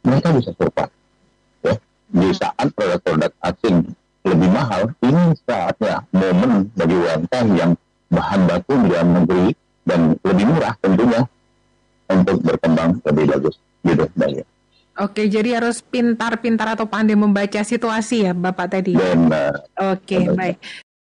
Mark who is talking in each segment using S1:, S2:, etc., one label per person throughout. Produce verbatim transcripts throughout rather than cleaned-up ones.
S1: mereka bisa survive. Ya. Di saat produk-produk asing lebih mahal, ini saatnya momen bagi U M K M yang bahan baku di dalam negeri dan lebih murah tentunya untuk berkembang lebih bagus. Gitu, Mbak.
S2: Oke, jadi harus pintar-pintar atau pandai membaca situasi ya, Bapak tadi.
S1: Benar.
S2: Oke,
S1: Benar.
S2: baik.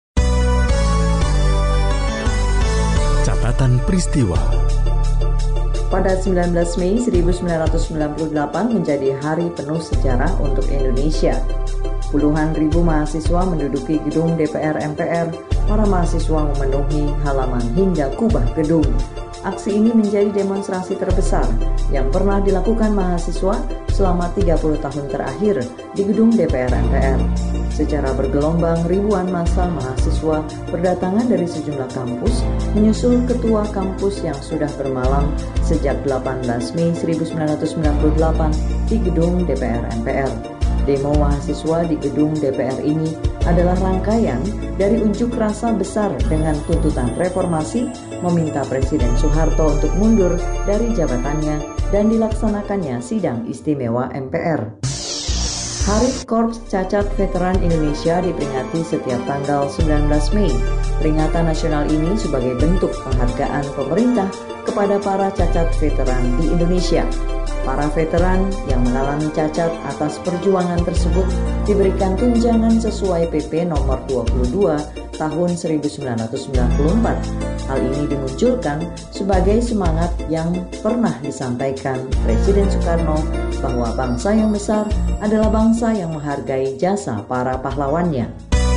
S3: Catatan peristiwa.
S4: Pada sembilan belas Mei seribu sembilan ratus sembilan puluh delapan menjadi hari penuh sejarah untuk Indonesia. Puluhan ribu mahasiswa menduduki gedung D P R M P R. Para mahasiswa memenuhi halaman hingga kubah gedung. Aksi ini menjadi demonstrasi terbesar yang pernah dilakukan mahasiswa selama tiga puluh tahun terakhir di gedung D P R M P R. Secara bergelombang, ribuan massa mahasiswa berdatangan dari sejumlah kampus menyusul ketua kampus yang sudah bermalam sejak delapan belas Mei seribu sembilan ratus sembilan puluh delapan di gedung D P R M P R. Demo mahasiswa di gedung D P R ini adalah rangkaian dari unjuk rasa besar dengan tuntutan reformasi, meminta Presiden Soeharto untuk mundur dari jabatannya dan dilaksanakannya sidang istimewa M P R. Hari Korps Cacat Veteran Indonesia diperingati setiap tanggal sembilan belas Mei. Peringatan nasional ini sebagai bentuk penghargaan pemerintah kepada para cacat veteran di Indonesia. Para veteran yang mengalami cacat atas perjuangan tersebut diberikan tunjangan sesuai P P nomor dua puluh dua tahun seribu sembilan ratus sembilan puluh empat. Hal ini dimunculkan sebagai semangat yang pernah disampaikan Presiden Soekarno bahwa bangsa yang besar adalah bangsa yang menghargai jasa para pahlawannya.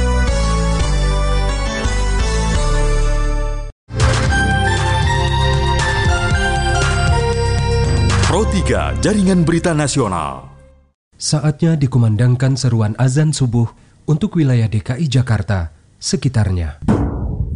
S3: Pro tiga Jaringan Berita Nasional.
S5: Saatnya dikumandangkan seruan azan subuh untuk wilayah D K I Jakarta sekitarnya.